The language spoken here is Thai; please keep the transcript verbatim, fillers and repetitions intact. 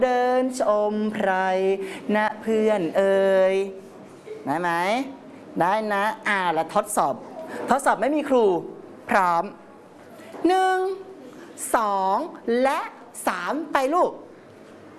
เดินชมไพรนะเพื่อนเอ่ยได้ไหมได้นะอ่าแล้วทดสอบทดสอบไม่มีครูพร้อมหนึ่งสองและสามไปลูก